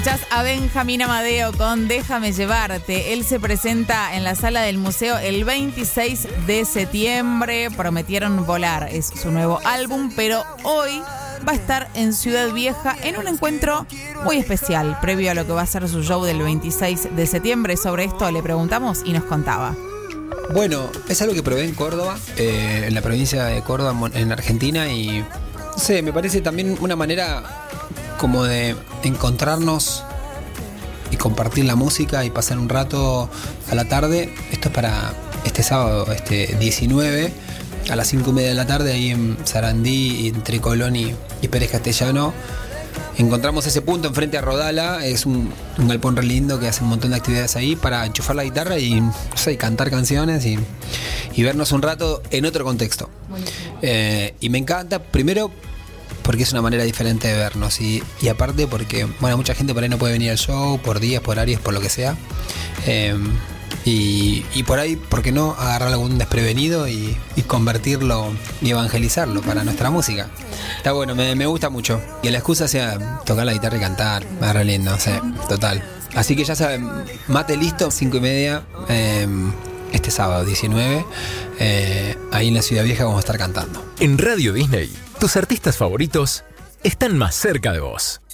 Escuchás a Benjamín Amadeo con Déjame Llevarte. Él se presenta en la sala del museo el 26 de septiembre. Prometieron volar, es su nuevo álbum, pero hoy va a estar en Ciudad Vieja en un encuentro muy especial, previo a lo que va a ser su show del 26 de septiembre. Sobre esto le preguntamos y nos contaba. Bueno, es algo que probé en Córdoba, en la provincia de Córdoba, en Argentina, y no sé, me parece también una manera como de encontrarnos y compartir la música y pasar un rato a la tarde. Esto es para este sábado, 19, a las 5:30 de la tarde, ahí en Sarandí, entre Colón y Pérez Castellano. Encontramos ese punto enfrente a Rodala, es un galpón re lindo que hace un montón de actividades ahí para enchufar la guitarra y, no sé, cantar canciones y vernos un rato en otro contexto. Y me encanta, primero porque es una manera diferente de vernos y aparte porque, bueno, mucha gente por ahí no puede venir al show por días, por áreas, por lo que sea. Y por ahí, ¿por qué no agarrar algún desprevenido y convertirlo y evangelizarlo para nuestra música? Está bueno, me gusta mucho. Y la excusa sea tocar la guitarra y cantar, me re lindo, sí, total. Así que ya saben, mate listo, 5:30, este sábado 19, ahí en la Ciudad Vieja vamos a estar cantando. En Radio Disney, tus artistas favoritos están más cerca de vos.